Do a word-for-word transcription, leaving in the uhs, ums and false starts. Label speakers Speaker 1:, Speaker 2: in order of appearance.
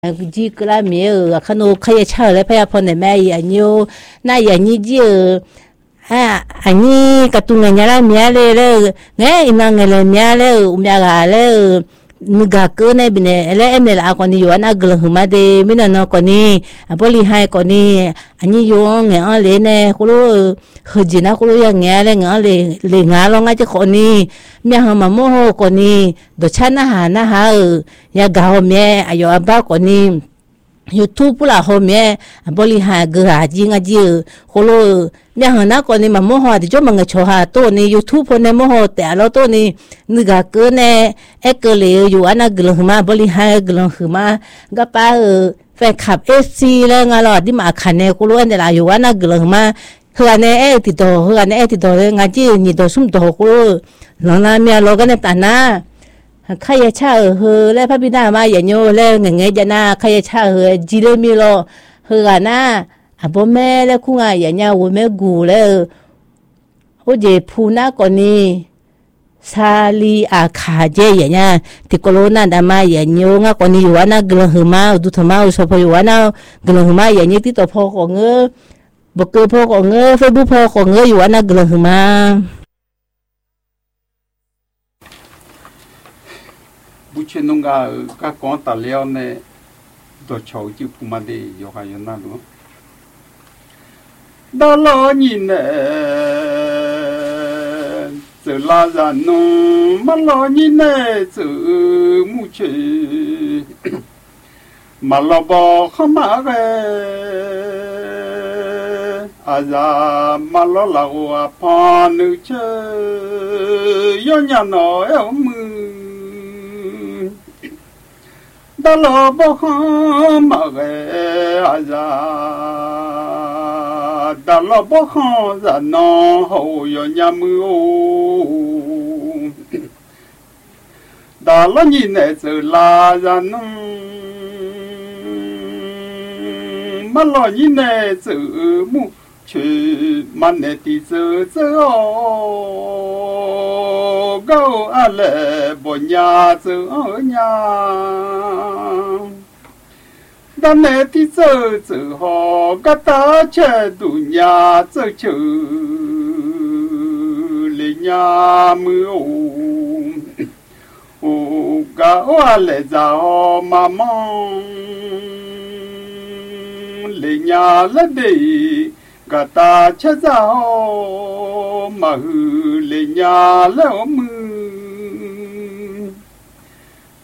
Speaker 1: chỉ cái là mẹ ở khăn ô khai chơi lại phải phone mẹ anh yêu na anh như gì à anh như cái tụi người nhà là mẹเลยnghe imang người mẹเลยmẹ gàเลยnuga cơ này bên này là em này là con đi ăn aglo huma de mình nó con đi boli hai con đi anh yêu nghe ở đây này cô lo hơi gì na cô lo yang nghe lên nghe lên lên nghe lo ngay cho con đi mẹ họ mà mua con đi đồ chăn na hà na hà ya gạo mẹ ayo abba con đi YouTube là hôm mẹ boli hai gà gì ngay gì cô lo mẹ họ na con đi mà mua hoa thì cho mọi người cho hà to đi YouTube này mua hoaแต่เราตัวนี้นึกเกินเนี่ยเอ็กเลยอยู่อันนั้นกลุ่มมาบริหารกลุ่มมาก็ป้าเออแฟนคลับเอฟซีแล้วงานเราที่มาขันเนี่ยกูรู้อันเดียวอยู่อันนั้นกลุ่มมาเฮือนเนี่ยเอติดต่อเฮือนเนี่ยเอติดต่องานที่นี่ตัวสุ่มตัวกูรู้หลังนั้นเมียเราก็เนี่ยตันนะใครจะเช่าเฮือแล้วพระบิดามาอย่างโย่แล้วเงี้ยเงี้ยจะน่าใครจะเช่าเฮือจีเลมีโลเฮือน่ะอ่ะพ่อแม่แล้วคู่งานอย่างเงี้ยวัวแม่กูแล้วโอ้เจ็บพูน่าก่อนนี้ซาลีอาคาเจอย่างเงี้ยที่โคโรนาดามาอย่างเงี้ยงั้นก่อนนี้อยู่ว่าน่ากลัวหืมาดูทำไมอุศพอยู่ว่าน่ากลัวหืมาอย่างเงี้ยที่ตัวพ่อของเงือบกเกอพ่อของเงือเฟซบุ๊กพ่อของเงืออยู่ว่าน่ากลัวหืมา
Speaker 2: บุเชนงกาก็ก่อนตาเลี้ยวเนี่ยตัวชาวจีพูมาดีอยู่หายนั่นรู้ดาลอนี่เนี่ยจะลาจานงมาลอนี่เนี่ยจะมุเชมาลอบอกขมาเกอาจามาลอลาวพานุเชย้อนยันเอาเอวมือดาลอบอกขมาเกอาจาดาลอบอกขจานอหูย้อนยามือดาลอนี่เนี่ยจะลาจานงมาลอนี่เนี่ยจะมุชื่อมันเนี่ยที่จะจะโอ้ก็อะไรบ่ยาจะโอ้ยาตอนเนี่ยที่จะจะหอก็ตาเชิดดุนยาจะชื่อเลยยามือโอ้ก็อะไรจะหอมามองเลยยาละดีกตาเชะเจ้ามาหือเลยยาแล้วมือ